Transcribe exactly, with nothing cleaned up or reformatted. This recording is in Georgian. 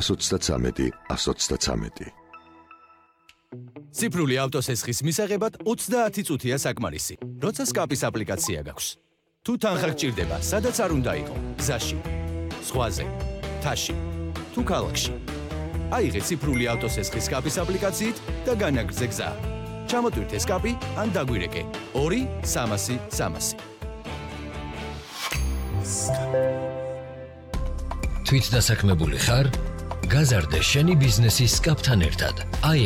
one three one one three. ციფრული ავტოსესხის მისაღებად ოცდაათი წუთია საკმარისი, როცა სკაპის აპლიკაცია გაქვს. თუ თანხა გჭირდება, სადაც არ უნდა იყო, გზაში, ზღვაზე, მთაში, თუ ქალაქში. აიღე ციფრული ავტოსესხის სკაპის აპლიკაციით და განაგრძე გზა. ჩამოტვირთე სკაპი ან დაგვირეკე ორი სამასი სამასი. თვით დასაქმებული ხარ? გაზარდე შენი ბიზნესის სკაპთან ერთად.